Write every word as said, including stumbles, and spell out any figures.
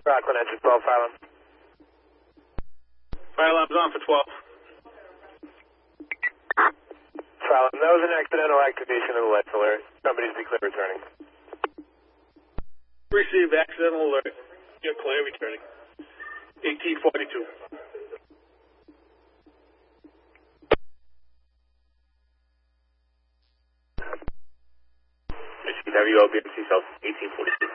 Rockland engine twelve, fire alarm. Fire alarm's on for twelve. Fire alarm, that was an accidental activation of the lights alert. Somebody's declared returning. Received accidental alert. You're clear, returning. eighteen forty-two. W O B M C South eighteen forty-two.